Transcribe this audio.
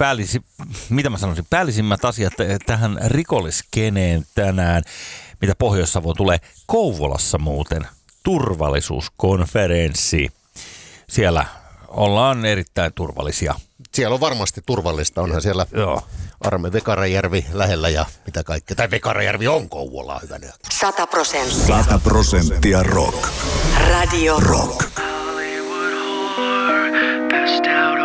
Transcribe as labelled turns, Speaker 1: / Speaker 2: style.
Speaker 1: Päällisimmät asiat tähän rikolliskeneen tänään, mitä Pohjois-Savo tulee. Kouvolassa muuten turvallisuuskonferenssi. Siellä ollaan erittäin turvallisia.
Speaker 2: Siellä on varmasti turvallista, onhan siellä Arme Vekarajärvi lähellä ja mitä kaikkea. Tai Vekarajärvi on Kouvolaa, hyvänä.
Speaker 3: 100%.
Speaker 4: 100% rock.
Speaker 3: Radio
Speaker 4: Rock.
Speaker 5: Hollywood whore, passed out